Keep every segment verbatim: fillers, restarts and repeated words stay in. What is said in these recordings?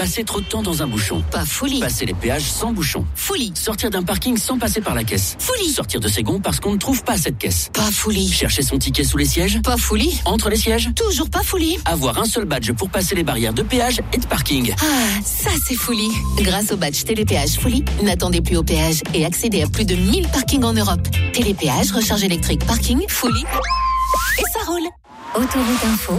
Passer trop de temps dans un bouchon. Pas folie. Passer les péages sans bouchon. Folie. Sortir d'un parking sans passer par la caisse. Folie. Sortir de ses gonds parce qu'on ne trouve pas cette caisse. Pas folie. Chercher son ticket sous les sièges. Pas folie. Entre les sièges. Toujours pas folie. Avoir un seul badge pour passer les barrières de péage et de parking. Ah, ça c'est folie. Grâce au badge Télépéage Folie, n'attendez plus au péage et accédez à plus de mille parkings en Europe. Télépéage, recharge électrique, parking, Folie. Et ça roule. Autoroute Info.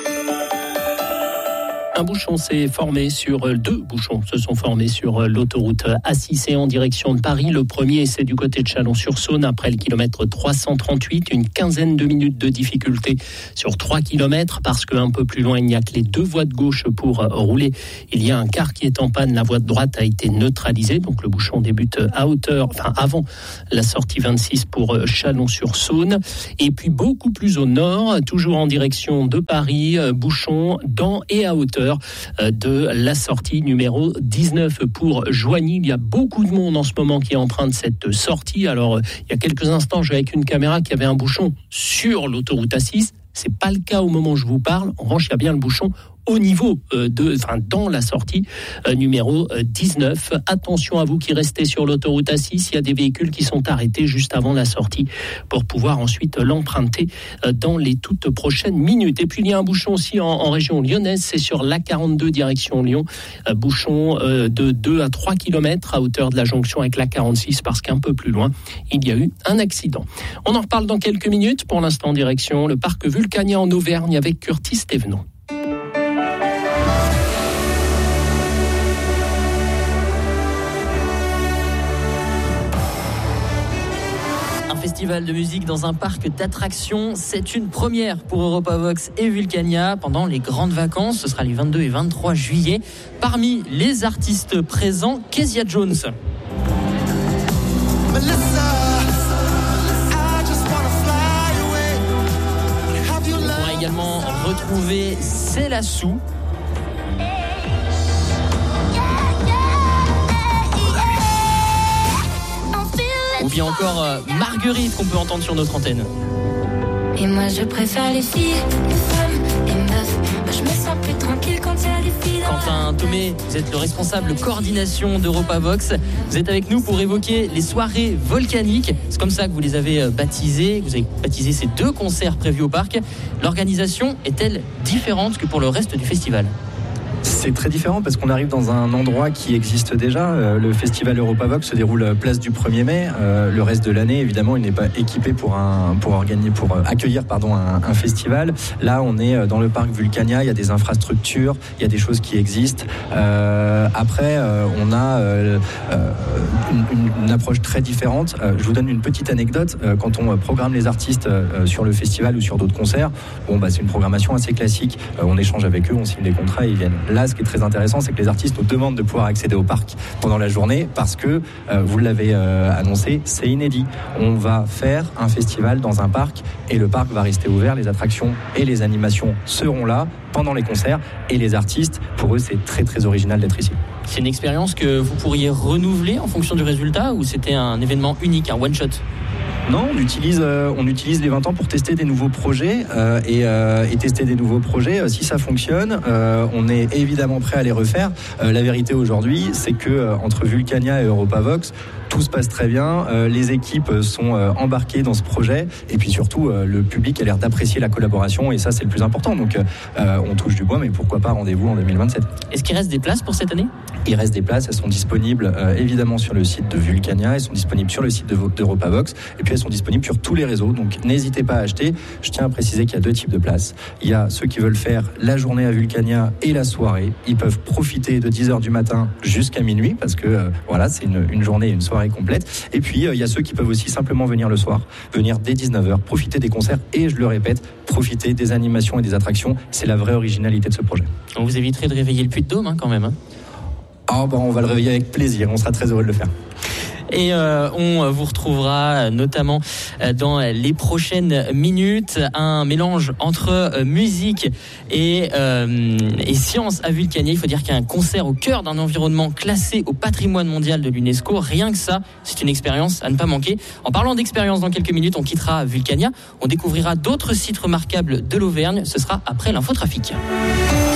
Un bouchon s'est formé sur, deux bouchons se sont formés sur l'autoroute A six et en direction de Paris. Le premier, c'est du côté de Chalon-sur-Saône, après le kilomètre trois cent trente-huit. Une quinzaine de minutes de difficulté sur trois kilomètres, parce qu'un peu plus loin, il n'y a que les deux voies de gauche pour rouler. Il y a un car qui est en panne. La voie de droite a été neutralisée. Donc le bouchon débute à hauteur, enfin avant la sortie vingt-six pour Chalon-sur-Saône. Et puis beaucoup plus au nord, toujours en direction de Paris, bouchon dans et à hauteur de la sortie numéro dix-neuf pour Joigny. Il y a beaucoup de monde en ce moment qui emprunte cette sortie. Alors, il y a quelques instants, j'ai avec une caméra qui avait un bouchon sur l'autoroute A six. C'est pas le cas au moment où je vous parle. En revanche, il y a bien le bouchon au niveau de, enfin, dans la sortie euh, numéro dix-neuf. Attention à vous qui restez sur l'autoroute A six. Il y a des véhicules qui sont arrêtés juste avant la sortie pour pouvoir ensuite l'emprunter euh, dans les toutes prochaines minutes. Et puis, il y a un bouchon aussi en, en région lyonnaise. C'est sur l'A quarante-deux direction Lyon. Euh, bouchon euh, de deux à trois kilomètres à hauteur de la jonction avec l'A quarante-six, parce qu'un peu plus loin, il y a eu un accident. On en reparle dans quelques minutes. Pour l'instant, direction le parc Vulcania en Auvergne avec Curtis Thévenot. Festival de musique dans un parc d'attractions, c'est une première pour Europavox et Vulcania pendant les grandes vacances. Ce sera les vingt-deux et vingt-trois juillet. Parmi les artistes présents, Kezia Jones. On pourra également retrouver Célassou. Ou bien encore euh, Marguerite, qu'on peut entendre sur notre antenne. Et moi je préfère les filles, les femmes, les meufs. Je me sens plus tranquille quand il y a des filles. Quentin Thomé, vous êtes le responsable coordination d'Europavox. Vous êtes avec nous pour évoquer les soirées volcaniques. C'est comme ça que vous les avez baptisées. Vous avez baptisé ces deux concerts prévus au parc. L'organisation est-elle différente que pour le reste du festival ? C'est très différent parce qu'on arrive dans un endroit qui existe déjà. Euh, le festival Europavox se déroule place du premier mai. Euh, le reste de l'année, évidemment, il n'est pas équipé pour un pour organiser pour accueillir pardon un, un festival. Là, on est dans le parc Vulcania. Il y a des infrastructures, il y a des choses qui existent. Euh, après, euh, on a euh, une, une, une approche très différente. Euh, je vous donne une petite anecdote. Euh, quand on programme les artistes euh, sur le festival ou sur d'autres concerts, bon bah c'est une programmation assez classique. Euh, on échange avec eux, on signe des contrats et ils viennent. Là, ce qui est très intéressant, c'est que les artistes nous demandent de pouvoir accéder au parc pendant la journée parce que, euh, vous l'avez euh, annoncé, c'est inédit. On va faire un festival dans un parc et le parc va rester ouvert. Les attractions et les animations seront là pendant les concerts et les artistes, pour eux, c'est très très original d'être ici. C'est une expérience que vous pourriez renouveler en fonction du résultat ou c'était un événement unique, un one-shot ? Non, on utilise, euh, on utilise les vingt ans pour tester des nouveaux projets euh, et, euh, et tester des nouveaux projets. Euh, si ça fonctionne, euh, on est évidemment prêt à les refaire. Euh, la vérité aujourd'hui, c'est que euh, entre Vulcania et Europavox, tout se passe très bien. Euh, les équipes sont euh, embarquées dans ce projet et puis surtout, euh, le public a l'air d'apprécier la collaboration et ça, c'est le plus important. Donc, euh, on touche du bois, mais pourquoi pas rendez-vous en deux mille vingt-sept. Est-ce qu'il reste des places pour cette année ? Il reste des places, elles sont disponibles euh, évidemment sur le site de Vulcania, elles sont disponibles sur le site de, d'Europavox et puis elles sont disponibles sur tous les réseaux, donc n'hésitez pas à acheter. Je tiens à préciser qu'il y a deux types de places. Il y a ceux qui veulent faire la journée à Vulcania et la soirée. Ils peuvent profiter de dix heures du matin jusqu'à minuit parce que euh, voilà, c'est une, une journée et une soirée complète. Et puis euh, il y a ceux qui peuvent aussi simplement venir le soir, venir dès dix-neuf heures, profiter des concerts et, je le répète, profiter des animations et des attractions. C'est la vraie originalité de ce projet. On vous éviterait de réveiller le Puy-de-Dôme hein, quand même hein. Oh, bah, on va le réveiller avec plaisir, on sera très heureux de le faire. Et euh, on vous retrouvera notamment dans les prochaines minutes un mélange entre musique et, euh, et science à Vulcania. Il faut dire qu'il y a un concert au cœur d'un environnement classé au patrimoine mondial de l'UNESCO. Rien que ça, c'est une expérience à ne pas manquer. En parlant d'expérience, dans quelques minutes, on quittera Vulcania. On découvrira d'autres sites remarquables de l'Auvergne. Ce sera après l'infotrafic.